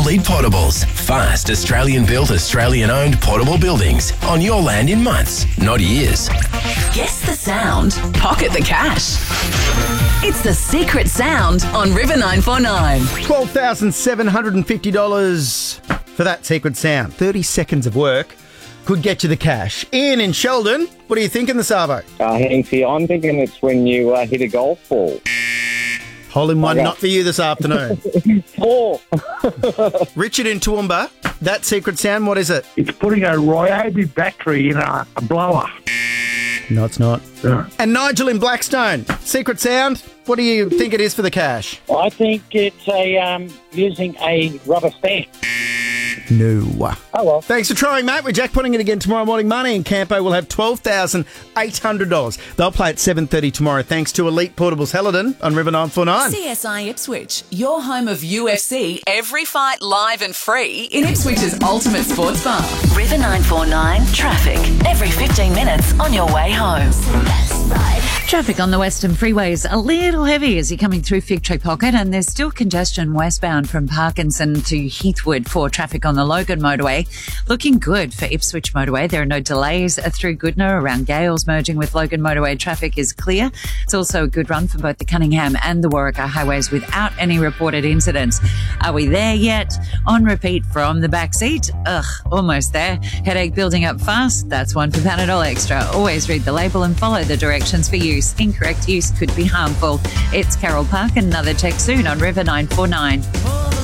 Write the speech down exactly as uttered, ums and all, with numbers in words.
Elite Portables. Fast, Australian-built, Australian-owned portable buildings on your land in months, not years. Guess the sound. Pocket the cash. It's the secret sound on River nine four nine. twelve thousand seven hundred fifty dollars for that secret sound. thirty seconds of work could get you the cash. Ian in Sheldon, what are you thinking this Arvo? Uh, Hanksy, I'm thinking it's when you uh, hit a golf ball. Hole in one, Okay. not for you this afternoon. Four. Richard in Toowoomba, that secret sound, what is it? It's putting a Ryobi battery in a, a blower. No, it's not. Yeah. And Nigel in Blackstone, secret sound, what do you think it is for the cash? I think it's a um, using a rubber stamp. No. Oh, well. Thanks for trying, mate. We're jackpotting it again tomorrow morning. Money and Campo will have twelve thousand eight hundred dollars. They'll play at seven thirty tomorrow thanks to Elite Portables Helidon on River nine four nine. C S I Ipswich, your home of U F C, every fight live and free in Ipswich's ultimate sports bar. River nine four nine traffic, every fifteen minutes on your way home. Traffic on the Western freeways a little heavy as you're coming through Fig Tree Pocket, and there's still congestion westbound from Parkinson to Heathwood for traffic on the Logan motorway. Looking good for Ipswich motorway. There are no delays through Goodna around Gales. Merging with Logan motorway traffic is clear. It's also a good run for both the Cunningham and the Warwick highways without any reported incidents. Are we there yet? On repeat from the back seat. Ugh, almost there. Headache building up fast. That's one for Panadol Extra. Always read the label and follow the directions for use. Incorrect use could be harmful. It's Carol Park. Another check soon on River nine four nine.